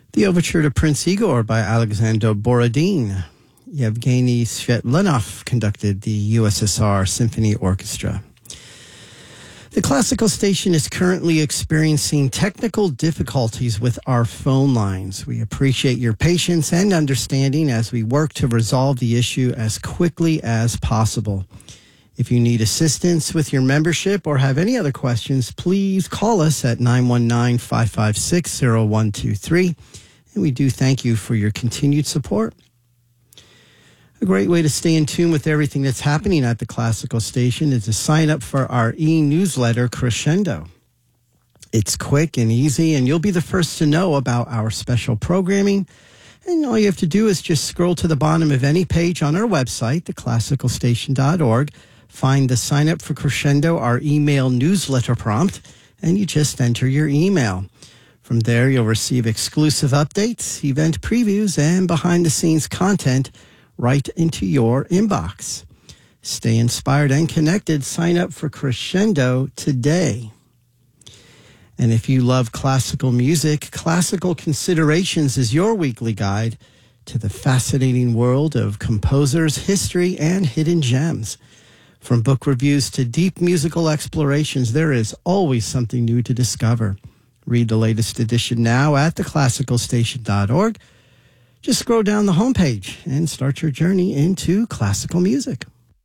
The Overture to Prince Igor by Alexander Borodin. Yevgeny Svetlanov conducted the USSR Symphony Orchestra. The classical station is currently experiencing technical difficulties with our phone lines. We appreciate your patience and understanding as we work to resolve the issue as quickly as possible. If you need assistance with your membership or have any other questions, please call us at 919-556-0123. And we do thank you for your continued support. A great way to stay in tune with everything that's happening at the classical station is to sign up for our e-newsletter, Crescendo. It's quick and easy, and you'll be the first to know about our special programming. And all you have to do is just scroll to the bottom of any page on our website, theclassicalstation.org, find the Sign Up for Crescendo, our email newsletter prompt, and you just enter your email. From there, you'll receive exclusive updates, event previews, and behind-the-scenes content right into your inbox. Stay inspired and connected. Sign up for Crescendo today. And if you love classical music, Classical Considerations is your weekly guide to the fascinating world of composers, history, and hidden gems. From book reviews to deep musical explorations, there is always something new to discover. Read the latest edition now at theclassicalstation.org. Just scroll down the homepage and start your journey into classical music.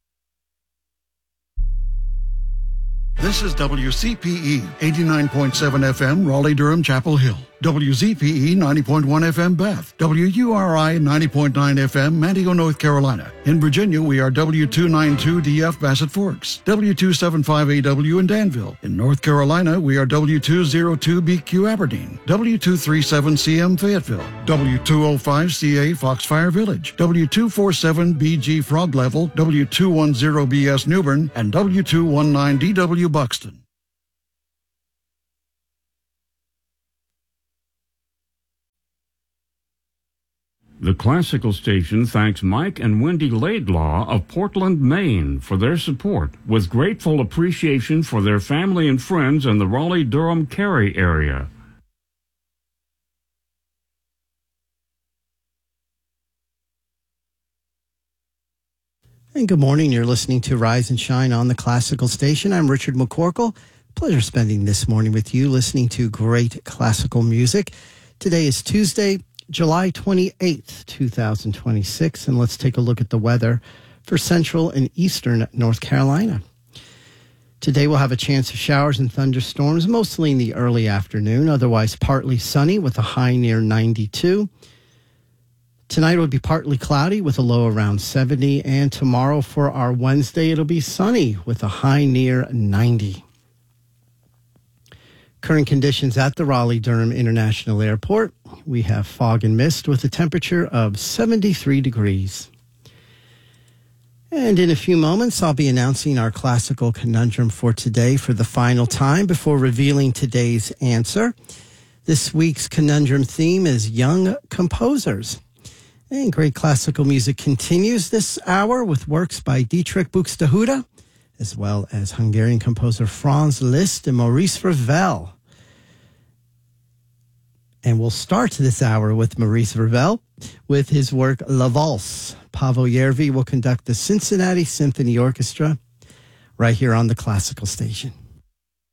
This is WCPE 89.7 FM, Raleigh-Durham, Chapel Hill. WZPE 90.1 FM, Beth. WURI 90.9 FM, Manteo, North Carolina. In Virginia, we are W292DF, Bassett Forks. W275AW in Danville. In North Carolina, we are W202BQ, Aberdeen. W237CM, Fayetteville. W205CA, Foxfire Village. W247BG, Frog Level. W210BS, Newbern. And W219DW, Buxton. The Classical Station thanks Mike and Wendy Laidlaw of Portland, Maine for their support, with grateful appreciation for their family and friends in the Raleigh-Durham-Cary area. And good morning. You're listening to Rise and Shine on the Classical Station. I'm Richard McCorkle. Pleasure spending this morning with you, listening to great classical music. Today is Tuesday, July 28th, 2026, and let's take a look at the weather for central and eastern North Carolina. Today we'll have a chance of showers and thunderstorms, mostly in the early afternoon, otherwise partly sunny with a high near 92. Tonight will be partly cloudy with a low around 70, and tomorrow for our Wednesday it'll be sunny with a high near 90. Current conditions at the Raleigh-Durham International Airport. We have fog and mist with a temperature of 73 degrees. And in a few moments, I'll be announcing our classical conundrum for today for the final time before revealing today's answer. This week's conundrum theme is young composers. And great classical music continues this hour with works by Dietrich Buxtehude, as well as Hungarian composer Franz Liszt and Maurice Ravel. And we'll start this hour with Maurice Ravel with his work La Valse. Paavo Järvi will conduct the Cincinnati Symphony Orchestra right here on the Classical Station.